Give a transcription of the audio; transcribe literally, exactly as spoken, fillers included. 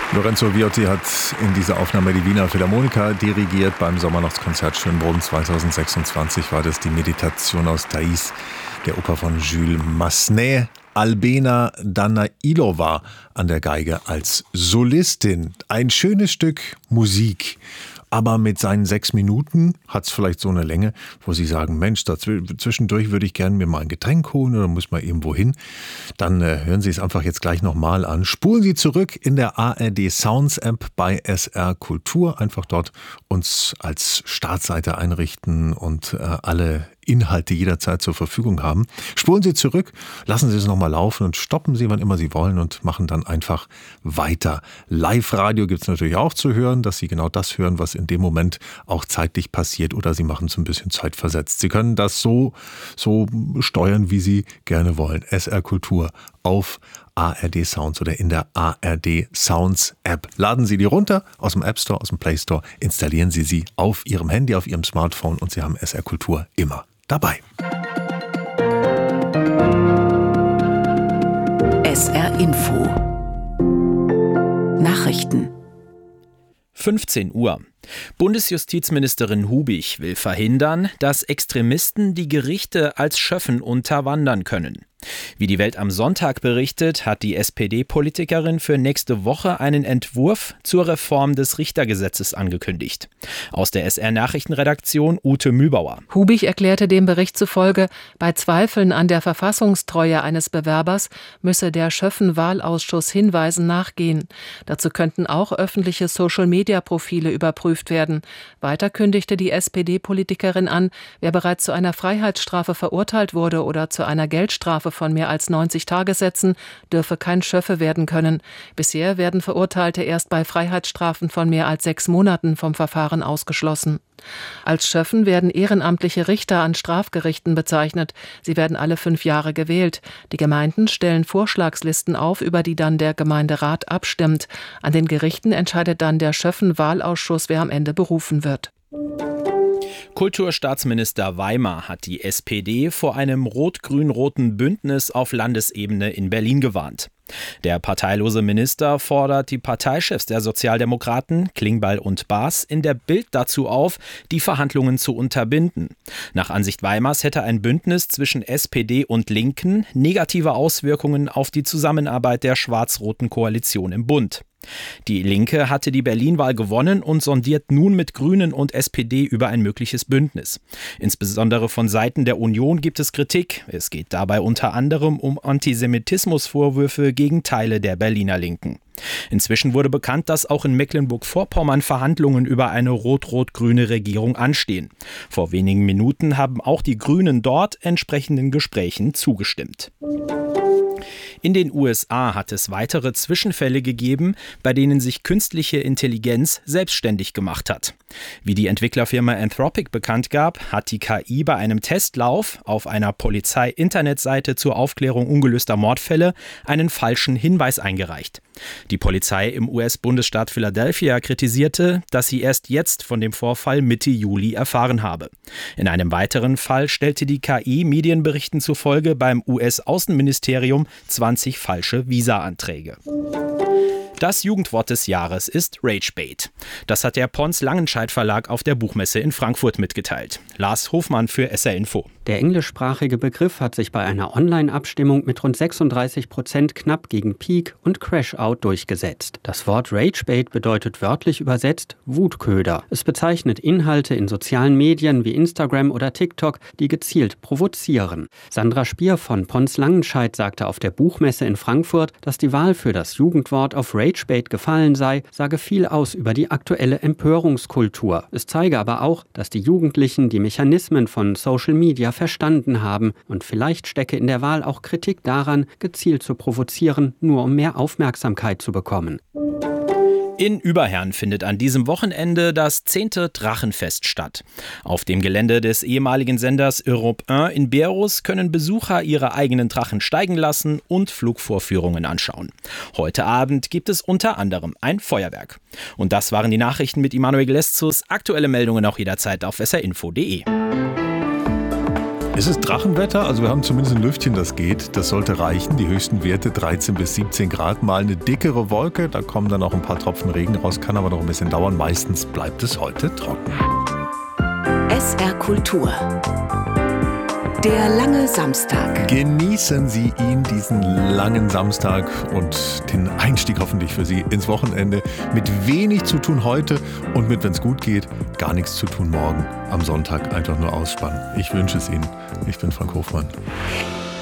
Lorenzo Viotti hat in dieser Aufnahme die Wiener Philharmoniker dirigiert. Beim Sommernachtskonzert Schönbrunn zweitausendsechsundzwanzig war das die Meditation aus Thais, der Oper von Jules Massenet. Albena Danailova an der Geige als Solistin. Ein schönes Stück Musik. Aber mit seinen sechs Minuten hat es vielleicht so eine Länge, wo Sie sagen, Mensch, zwischendurch würde ich gerne mir mal ein Getränk holen oder muss mal irgendwo hin. Dann äh, hören Sie es einfach jetzt gleich nochmal an. Spulen Sie zurück in der A R D Sounds App bei S R Kultur. Einfach dort uns als Startseite einrichten und äh, alle Inhalte jederzeit zur Verfügung haben. Spulen Sie zurück, lassen Sie es nochmal laufen und stoppen Sie, wann immer Sie wollen und machen dann einfach weiter. Live-Radio gibt es natürlich auch zu hören, dass Sie genau das hören, was in dem Moment auch zeitlich passiert, oder Sie machen es ein bisschen zeitversetzt. Sie können das so, so steuern, wie Sie gerne wollen. S R Kultur auf A R D Sounds oder in der A R D Sounds App. Laden Sie die runter aus dem App Store, aus dem Play Store, installieren Sie sie auf Ihrem Handy, auf Ihrem Smartphone und Sie haben S R Kultur immer dabei. S R Info Nachrichten fünfzehn Uhr. Bundesjustizministerin Hubich will verhindern, dass Extremisten die Gerichte als Schöffen unterwandern können. Wie die Welt am Sonntag berichtet, hat die S P D-Politikerin für nächste Woche einen Entwurf zur Reform des Richtergesetzes angekündigt. Aus der S R-Nachrichtenredaktion Ute Mühlbauer. Hubich erklärte dem Bericht zufolge, bei Zweifeln an der Verfassungstreue eines Bewerbers müsse der Schöffen-Wahlausschuss Hinweisen nachgehen. Dazu könnten auch öffentliche Social-Media-Profile überprüft werden. Weiter kündigte die S P D-Politikerin an, wer bereits zu einer Freiheitsstrafe verurteilt wurde oder zu einer Geldstrafe von mehr als neunzig Tagessätzen, dürfe kein Schöffe werden können. Bisher werden Verurteilte erst bei Freiheitsstrafen von mehr als sechs Monaten vom Verfahren ausgeschlossen. Als Schöffen werden ehrenamtliche Richter an Strafgerichten bezeichnet. Sie werden alle fünf Jahre gewählt. Die Gemeinden stellen Vorschlagslisten auf, über die dann der Gemeinderat abstimmt. An den Gerichten entscheidet dann der Schöffen-Wahlausschuss, wer am Ende berufen wird. Kulturstaatsminister Weimar hat die S P D vor einem rot-grün-roten Bündnis auf Landesebene in Berlin gewarnt. Der parteilose Minister fordert die Parteichefs der Sozialdemokraten, Klingbeil und Baas, in der Bild dazu auf, die Verhandlungen zu unterbinden. Nach Ansicht Weimars hätte ein Bündnis zwischen S P D und Linken negative Auswirkungen auf die Zusammenarbeit der schwarz-roten Koalition im Bund. Die Linke hatte die Berlin-Wahl gewonnen und sondiert nun mit Grünen und S P D über ein mögliches Bündnis. Insbesondere von Seiten der Union gibt es Kritik. Es geht dabei unter anderem um Antisemitismusvorwürfe gegen Teile der Berliner Linken. Inzwischen wurde bekannt, dass auch in Mecklenburg-Vorpommern Verhandlungen über eine rot-rot-grüne Regierung anstehen. Vor wenigen Minuten haben auch die Grünen dort entsprechenden Gesprächen zugestimmt. In den U S A hat es weitere Zwischenfälle gegeben, bei denen sich künstliche Intelligenz selbstständig gemacht hat. Wie die Entwicklerfirma Anthropic bekannt gab, hat die K I bei einem Testlauf auf einer Polizei-Internetseite zur Aufklärung ungelöster Mordfälle einen falschen Hinweis eingereicht. Die Polizei im U S-Bundesstaat Philadelphia kritisierte, dass sie erst jetzt von dem Vorfall Mitte Juli erfahren habe. In einem weiteren Fall stellte die K I Medienberichten zufolge beim U S-Außenministerium zwanzig falsche Visa-Anträge. Das Jugendwort des Jahres ist Ragebait. Das hat der Pons Langenscheidt Verlag auf der Buchmesse in Frankfurt mitgeteilt. Lars Hofmann für S R Info. Der englischsprachige Begriff hat sich bei einer Online-Abstimmung mit rund sechsunddreißig Prozent knapp gegen Peak und Crash-Out durchgesetzt. Das Wort Ragebait bedeutet wörtlich übersetzt Wutköder. Es bezeichnet Inhalte in sozialen Medien wie Instagram oder TikTok, die gezielt provozieren. Sandra Spier von Pons Langenscheidt sagte auf der Buchmesse in Frankfurt, dass die Wahl für das Jugendwort auf Ragebait gefallen sei, sage viel aus über die aktuelle Empörungskultur. Es zeige aber auch, dass die Jugendlichen die Mechanismen von Social Media verstanden haben und vielleicht stecke in der Wahl auch Kritik daran, gezielt zu provozieren, nur um mehr Aufmerksamkeit zu bekommen. In Überherrn findet an diesem Wochenende das zehnte Drachenfest statt. Auf dem Gelände des ehemaligen Senders Europe eins in Berus können Besucher ihre eigenen Drachen steigen lassen und Flugvorführungen anschauen. Heute Abend gibt es unter anderem ein Feuerwerk. Und das waren die Nachrichten mit Immanuel Gleszus. Aktuelle Meldungen auch jederzeit auf s r info punkt d e. Es ist Drachenwetter, also wir haben zumindest ein Lüftchen, das geht. Das sollte reichen. Die höchsten Werte dreizehn bis siebzehn Grad. Mal eine dickere Wolke, da kommen dann auch ein paar Tropfen Regen raus. Kann aber noch ein bisschen dauern. Meistens bleibt es heute trocken. S R Kultur. Der lange Samstag. Genießen Sie ihn, diesen langen Samstag und den Einstieg hoffentlich für Sie ins Wochenende. Mit wenig zu tun heute und mit, wenn es gut geht, gar nichts zu tun morgen. Am Sonntag einfach nur ausspannen. Ich wünsche es Ihnen. Ich bin Frank Hofmann.